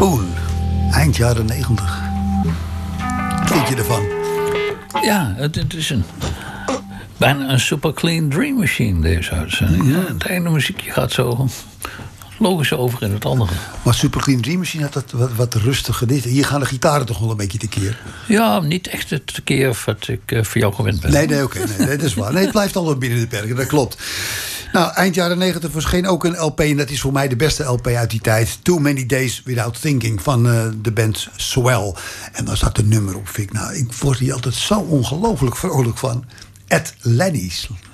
Spoon, eind jaren 90. Wat vind je ervan? Ja, het is bijna een super clean dream machine, deze uitzending. Ja, het ene muziekje gaat zo logisch over in het andere. Maar Super Clean Dream Machine had dat wat rustiger dit. Hier gaan de gitaren toch wel een beetje tekeer. Ja, niet echt het tekeer wat ik voor jou gewend ben. Nee, oké, dat is waar. Nee, het blijft al binnen de perken, dat klopt. Nou, eind jaren 90 verscheen ook een LP... en dat is voor mij de beste LP uit die tijd. Too Many Days Without Thinking van de band Swell. En daar staat een nummer op, Vic. Nou, ik word hier altijd zo ongelooflijk vrolijk van. At Lenny's.